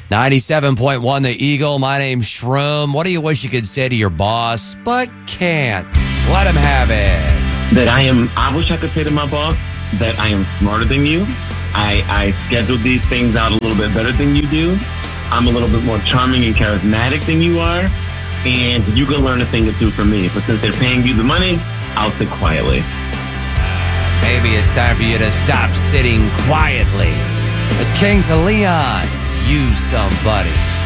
97.1 The Eagle. My name's Shroom. What do you wish you could say to your boss, but can't? Let him have it. I wish I could say to my boss that I am smarter than you. I schedule these things out a little bit better than you do. I'm a little bit more charming and charismatic than you are. And you can learn a thing or two from me. But since they're paying you the money, I'll sit quietly. Maybe it's time for you to stop sitting quietly. As Kings of Leon, use somebody.